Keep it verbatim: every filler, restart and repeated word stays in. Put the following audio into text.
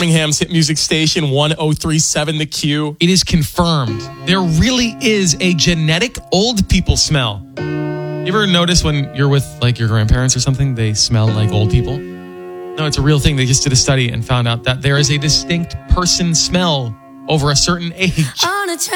Birmingham's hit music station, one oh three point seven The Q. It is confirmed. There really is a genetic old people smell. You ever notice when you're with like your grandparents or something, they smell like old people? No, it's a real thing. They just did a study and found out that there is a distinct person smell over a certain age.